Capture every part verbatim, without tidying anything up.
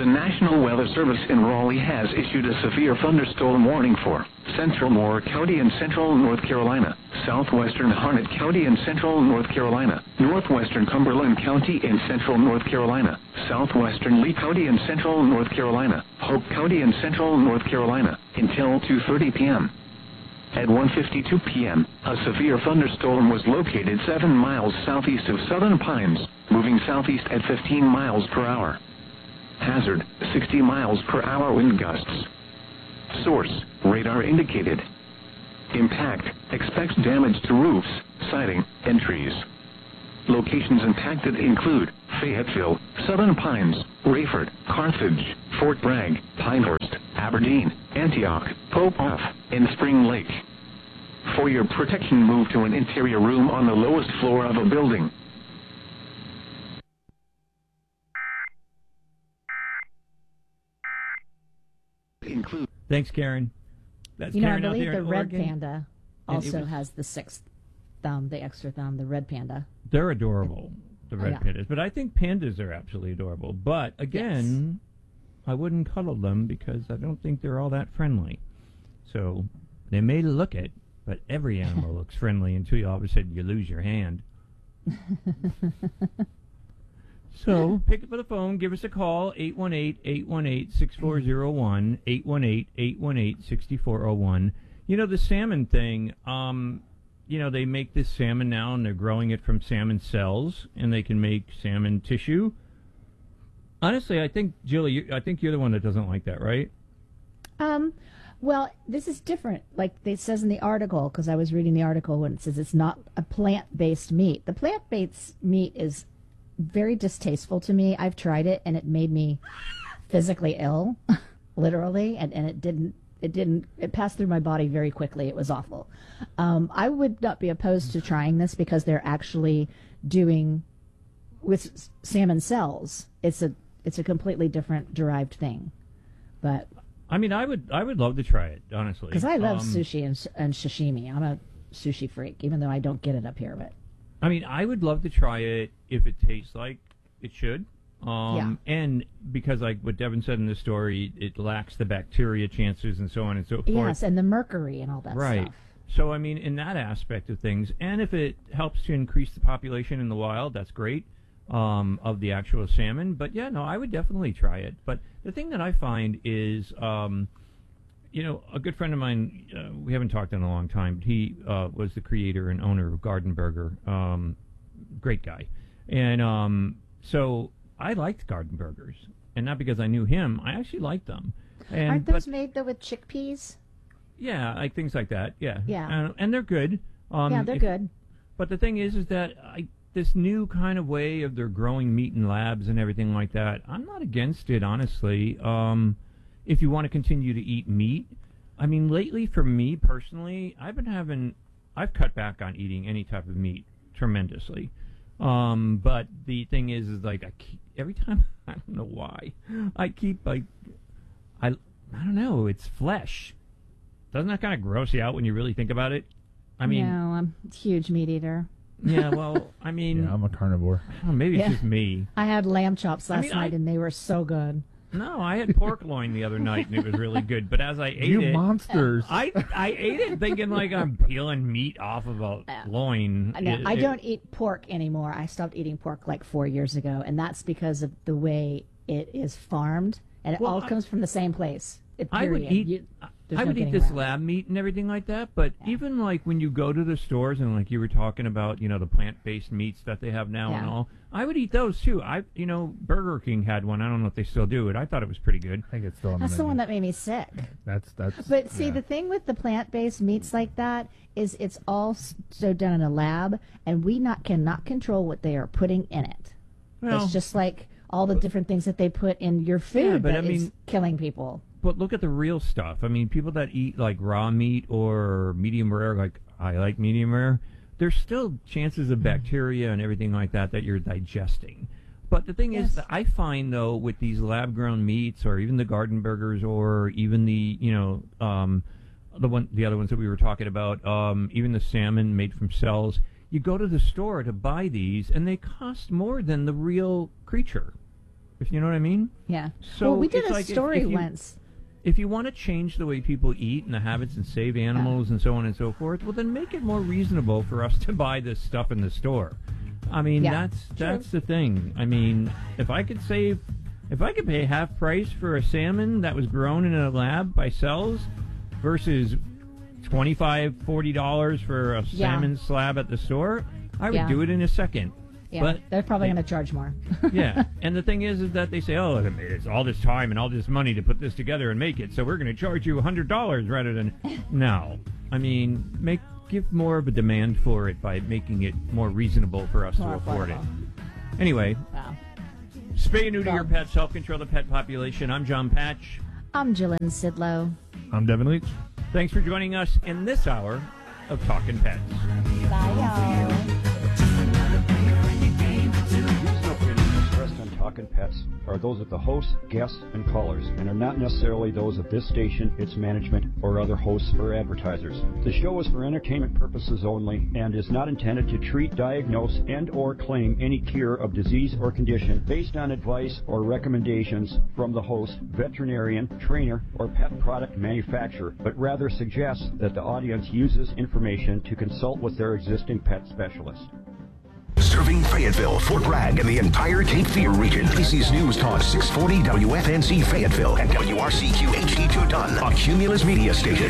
National Weather Service in Raleigh has issued a severe thunderstorm warning for central Moore County and central North Carolina, southwestern Harnett County and central North Carolina, northwestern Cumberland County and central North Carolina, southwestern Lee County and central North Carolina, Hope County and central North Carolina, until two thirty p m At one fifty-two p m, a severe thunderstorm was located seven miles southeast of Southern Pines, moving southeast at fifteen miles per hour. Hazard, sixty miles per hour wind gusts. Source, radar indicated. Impact, expects damage to roofs, siding, and trees. Locations impacted include Fayetteville, Southern Pines, Rayford, Carthage, Fort Bragg, Pinehurst, Aberdeen, Antioch, Pope Off, and Spring Lake. For your protection, move to an interior room on the lowest floor of a building. Include. Thanks, Karen. That's you know, Karen I out believe there the in red Oregon. panda And also was, has the sixth thumb, the extra thumb, the red panda. They're adorable, the red oh, yeah. pandas. But I think pandas are absolutely adorable. But, again, yes. I wouldn't cuddle them because I don't think they're all that friendly. So they may look it, but every animal looks friendly until you all of a sudden you lose your hand. So, pick up the phone, give us a call, eight one eight, eight one eight, six four zero one, eight one eight, eight one eight, six four zero one. You know, the salmon thing, um, you know, they make this salmon now, and they're growing it from salmon cells, and they can make salmon tissue. Honestly, I think, Julie, you, I think you're the one that doesn't like that, right? Um, well, this is different. Like it says in the article, because I was reading the article when it says it's not a plant-based meat. The plant-based meat is very distasteful to me. I've tried it, and it made me physically ill, literally, and, and it didn't, it didn't, it passed through my body very quickly. It was awful. Um, I would not be opposed to trying this because they're actually doing, with salmon cells, it's a, it's a completely different derived thing. But I mean, I would, I would love to try it, honestly. Because I love um, sushi and, and sashimi. I'm a sushi freak, even though I don't get it up here, but I mean, I would love to try it if it tastes like it should. Um, yeah. And because, like what Devin said in the story, it lacks the bacteria chances and so on and so forth. Yes, and the mercury and all that right. stuff. So, I mean, in that aspect of things, and if it helps to increase the population in the wild, that's great, um, of the actual salmon. But, yeah, no, I would definitely try it. But the thing that I find is... Um, You know, a good friend of mine, uh, we haven't talked in a long time, but he uh, was the creator and owner of Garden Burger. Um, great guy. And um, so I liked Garden Burgers. And not because I knew him, I actually liked them. And, Aren't those but, made, though, with chickpeas? Yeah, like things like that, yeah. Yeah. And, and they're good. Um, yeah, they're if, good. But the thing is, is that I, this new kind of way of their growing meat in labs and everything like that, I'm not against it, honestly. Um If you want to continue to eat meat, I mean, lately for me personally, I've been having, I've cut back on eating any type of meat tremendously. Um, but the thing is, is like I keep, every time, I don't know why, I keep like, I, I don't know, it's flesh. Doesn't that kind of gross you out when you really think about it? I mean, no, I'm a huge meat eater. Yeah, well, I mean, yeah, I'm a carnivore. Oh, maybe it's yeah. just me. I had lamb chops last I mean, night, I, and they were so good. No, I had pork loin the other night, and it was really good. But as I ate you it... You monsters! I I ate it thinking like I'm peeling meat off of a uh, loin. No, it, I it, don't eat pork anymore. I stopped eating pork like four years ago, and that's because of the way it is farmed, and it well, all I, comes from the same place. It, I would eat... You, I no would eat this around. lab meat and everything like that, but yeah. even like when you go to the stores and like you were talking about, you know, the plant-based meats that they have now yeah. and all, I would eat those too. I, you know, Burger King had one. I don't know if they still do it. I thought it was pretty good. I think it's still on That's the, the menu. one that made me sick. That's that's. But see, yeah. the thing with the plant-based meats like that is it's all so done in a lab, and we not cannot control what they are putting in it. Well, it's just like all the different things that they put in your food yeah, but that I mean, is killing people. But look at the real stuff. I mean, people that eat like raw meat or medium rare, like I like medium rare, there's still chances of bacteria and everything like that that you're digesting. But the thing yes. is that I find, though, with these lab-grown meats or even the garden burgers or even the, you know, um, the one, the other ones that we were talking about, um, even the salmon made from cells, you go to the store to buy these, and they cost more than the real creature. If you know what I mean? Yeah. So well, we did it's a like if- story if you- once. If you want to change the way people eat and the habits and save animals and so on and so forth, well, then make it more reasonable for us to buy this stuff in the store. I mean, Yeah, that's true. that's the thing. I mean, if I could save, if I could pay half price for a salmon that was grown in a lab by cells versus twenty-five dollars, forty dollars for a Yeah. salmon slab at the store, I would Yeah. do it in a second. Yeah, But they're probably they- going to charge more. yeah, and the thing is, is that they say, oh, it's all this time and all this money to put this together and make it, so we're going to charge you one hundred dollars rather than... No. I mean, make give more of a demand for it by making it more reasonable for us More to afford it. affordable. Anyway, Wow. spay and neuter Well- your pets, help control the pet population. I'm John Patch. I'm Jillian Sidlow. I'm Devin Leach. Thanks for joining us in this hour of Talkin' Pets. Bye, y'all. Expressed on Talkin' Pets are those of the hosts, guests, and callers, and are not necessarily those of this station, its management, or other hosts or advertisers. The show is for entertainment purposes only and is not intended to treat, diagnose, and or claim any cure of disease or condition based on advice or recommendations from the host, veterinarian, trainer, or pet product manufacturer, but rather suggests that the audience uses information to consult with their existing pet specialist. Serving Fayetteville, Fort Bragg, and the entire Cape Fear region. This is News Talk six forty W F N C Fayetteville and W R C Q H D two Dunn, a Cumulus media station.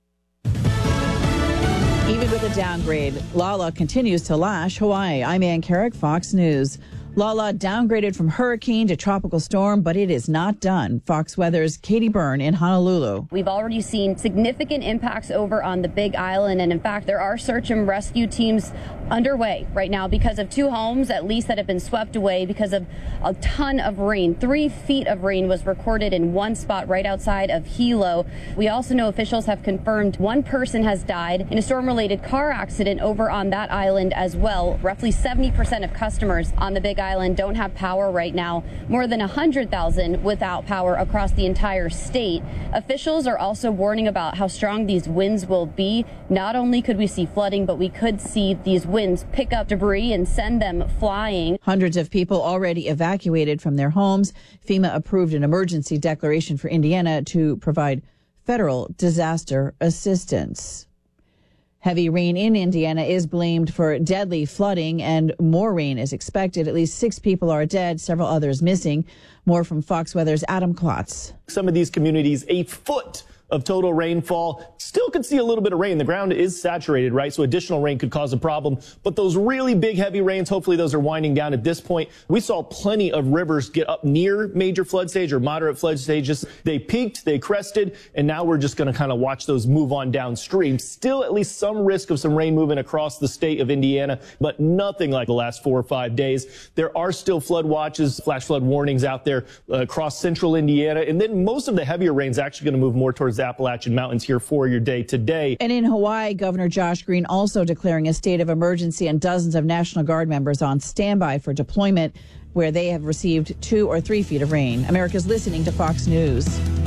Even with a downgrade, Lala continues to lash Hawaii. I'm Ann Carrick, Fox News. Lala downgraded from hurricane to tropical storm, but it is not done. Fox Weather's Katie Byrne in Honolulu. We've already seen significant impacts over on the Big Island, and in fact, there are search and rescue teams underway right now because of two homes, at least, that have been swept away because of a ton of rain. Three feet of rain was recorded in one spot right outside of Hilo. We also know officials have confirmed one person has died in a storm-related car accident over on that island as well. Roughly seventy percent of customers on the Big Island don't have power right now. More than one hundred thousand without power across the entire state. Officials are also warning about how strong these winds will be. Not only could we see flooding, but we could see these winds pick up debris and send them flying. Hundreds of people already evacuated from their homes. FEMA approved an emergency declaration for Indiana to provide federal disaster assistance. Heavy rain in Indiana is blamed for deadly flooding, and more rain is expected. At least six people are dead, several others missing. More from Fox Weather's Adam Klotz. Some of these communities, a foot of total rainfall. Still could see a little bit of rain. The ground is saturated, right? So additional rain could cause a problem. But those really big, heavy rains, hopefully those are winding down at this point. We saw plenty of rivers get up near major flood stage or moderate flood stages. They peaked, they crested, and now we're just going to kind of watch those move on downstream. Still at least some risk of some rain moving across the state of Indiana, but nothing like the last four or five days. There are still flood watches, flash flood warnings out there uh, across central Indiana. And then most of the heavier rain is actually going to move more towards the Appalachian Mountains here for your day today. And in Hawaii, Governor Josh Green also declaring a state of emergency and dozens of National Guard members on standby for deployment where they have received two or three feet of rain. America's listening to Fox News.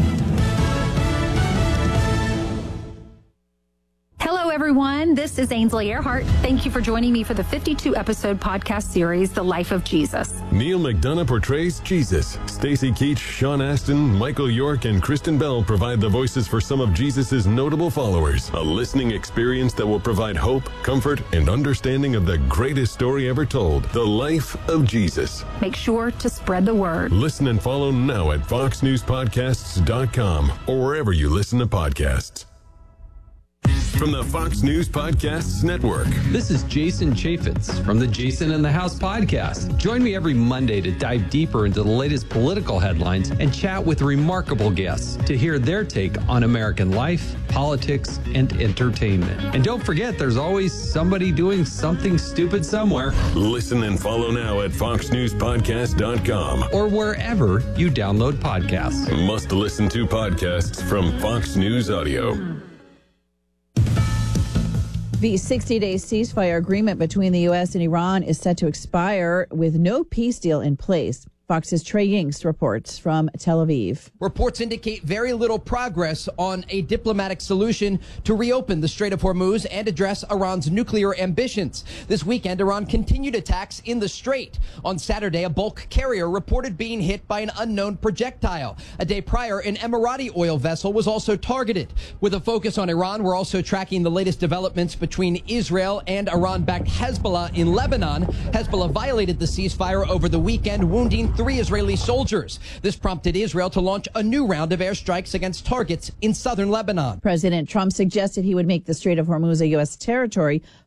Hello, everyone. This is Ainsley Earhart. Thank you for joining me for the fifty-two episode podcast series, The Life of Jesus. Neil McDonough portrays Jesus. Stacy Keach, Sean Astin, Michael York, and Kristen Bell provide the voices for some of Jesus' notable followers. A listening experience that will provide hope, comfort, and understanding of the greatest story ever told, The Life of Jesus. Make sure to spread the word. Listen and follow now at fox news podcasts dot com or wherever you listen to podcasts. From the Fox News Podcasts Network. This is Jason Chaffetz from the Jason in the House podcast. Join me every Monday to dive deeper into the latest political headlines and chat with remarkable guests to hear their take on American life, politics, and entertainment. And don't forget, there's always somebody doing something stupid somewhere. Listen and follow now at fox news podcast dot com or wherever you download podcasts. Must listen to podcasts from Fox News Audio. The sixty-day ceasefire agreement between the U S and Iran is set to expire with no peace deal in place. Fox's Trey Yingst reports from Tel Aviv. Reports indicate very little progress on a diplomatic solution to reopen the Strait of Hormuz and address Iran's nuclear ambitions. This weekend, Iran continued attacks in the strait. On Saturday, a bulk carrier reported being hit by an unknown projectile. A day prior, an Emirati oil vessel was also targeted. With a focus on Iran, we're also tracking the latest developments between Israel and Iran-backed Hezbollah in Lebanon. Hezbollah violated the ceasefire over the weekend, wounding three Israeli soldiers. This prompted Israel to launch a new round of airstrikes against targets in southern Lebanon. President Trump suggested he would make the Strait of Hormuz a U S territory